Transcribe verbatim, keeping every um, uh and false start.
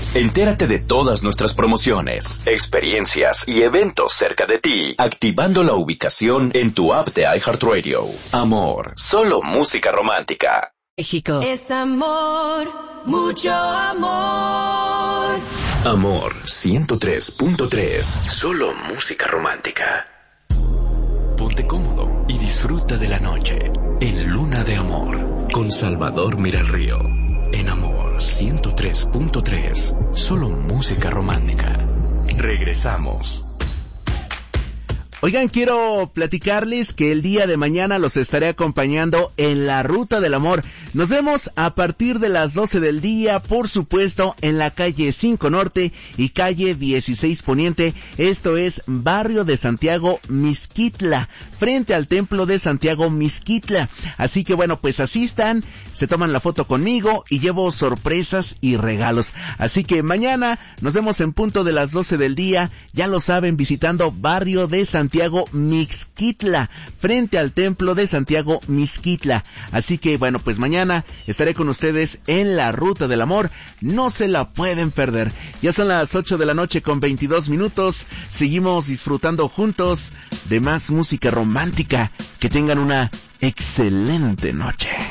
Entérate de todas nuestras promociones, experiencias y eventos cerca de ti, activando la ubicación en tu app de iHeartRadio. Amor, solo música romántica. México. Es amor, mucho amor. Amor ciento tres punto tres, solo música romántica. Ponte cómodo y disfruta de la noche en Luna de Amor con Salvador Miralrío. En Amor ciento tres punto tres, solo música romántica. Regresamos. Oigan, quiero platicarles que el día de mañana los estaré acompañando en la Ruta del Amor. Nos vemos a partir de las doce del día, por supuesto, en la calle cinco Norte y calle dieciséis Poniente. Esto es Barrio de Santiago Mixquitla, frente al Templo de Santiago Mixquitla. Así que bueno, pues asistan, se toman la foto conmigo y llevo sorpresas y regalos. Así que mañana nos vemos en punto de las doce del día, ya lo saben, visitando Barrio de Santiago Santiago Mixquitla, frente al Templo de Santiago Mixquitla. Así que bueno, pues mañana estaré con ustedes en la Ruta del Amor, no se la pueden perder. Ya son las ocho de la noche con veintidós minutos, seguimos disfrutando juntos de más música romántica. Que tengan una excelente noche.